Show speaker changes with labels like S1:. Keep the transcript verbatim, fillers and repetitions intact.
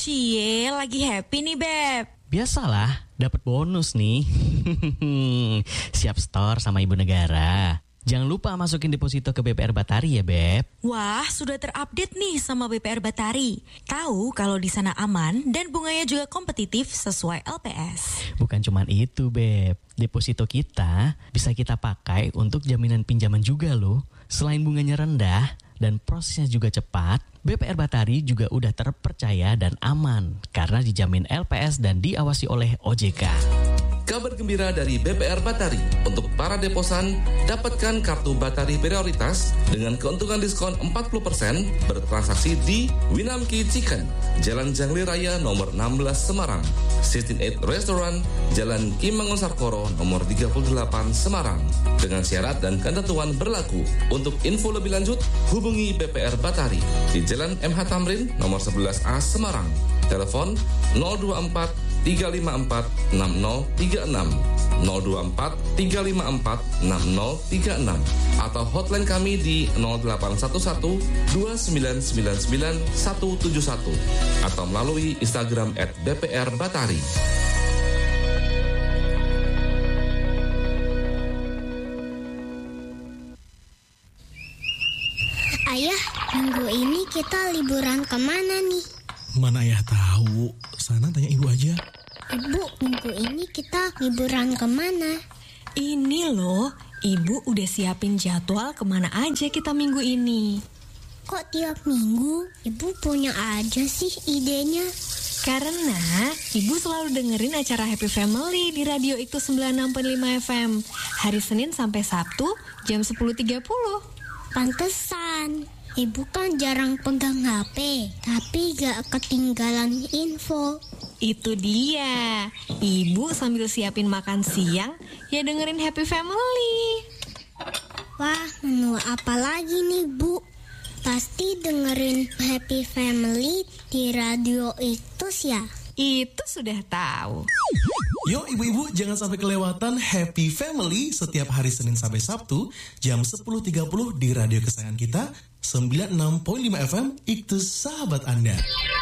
S1: Cie, lagi happy nih, Beb.
S2: Biasalah, dapat bonus nih. Siap store sama Ibu Negara. Jangan lupa masukin deposito ke B P R Batari ya, Beb.
S1: Wah, sudah terupdate nih sama B P R Batari. Tahu kalau di sana aman dan bunganya juga kompetitif sesuai L P S.
S2: Bukan cuman itu, Beb. Deposito kita bisa kita pakai untuk jaminan pinjaman juga loh. Selain bunganya rendah dan prosesnya juga cepat, B P R Batari juga udah terpercaya dan aman karena dijamin L P S dan diawasi oleh O J K.
S3: Kabar gembira dari B P R Batari. Untuk para deposan, dapatkan kartu Batari prioritas dengan keuntungan diskon empat puluh persen bertransaksi di Winamki Chicken, Jalan Jangli Raya nomor enam belas Semarang, Sistine eight Restaurant, Jalan Ki Mangunsarkoro nomor tiga puluh delapan Semarang. Dengan syarat dan ketentuan berlaku. Untuk info lebih lanjut, hubungi B P R Batari di Jalan M H Tamrin nomor sebelas A Semarang. Telepon nol dua empat tiga lima empat enam nol tiga enam nol dua empat tiga lima empat enam nol tiga enam atau hotline kami di nol delapan satu satu dua sembilan sembilan sembilan satu tujuh satu atau melalui Instagram at B P R Batari.
S4: Ayah, minggu ini kita liburan kemana nih?
S5: Mana ayah tahu, sana tanya ibu aja.
S4: Ibu, minggu ini kita liburan kemana?
S1: Ini loh, Ibu udah siapin jadwal kemana aja kita minggu ini.
S4: Kok tiap minggu Ibu punya aja sih idenya?
S1: Karena Ibu selalu dengerin acara Happy Family di radio itu sembilan puluh enam koma lima F M. Hari Senin sampai Sabtu jam sepuluh tiga puluh.
S4: Pantesan, Ibu kan jarang pegang H P, tapi gak ketinggalan info.
S1: Itu dia, Ibu sambil siapin makan siang, ya dengerin Happy Family.
S4: Wah, menu apa lagi nih, Bu? Pasti dengerin Happy Family di radio itu ya?
S1: Itu sudah tahu.
S5: Yo ibu-ibu, jangan sampai kelewatan Happy Family setiap hari Senin sampai Sabtu jam sepuluh tiga puluh di radio kesayangan kita sembilan puluh enam koma lima F M, itu sahabat Anda.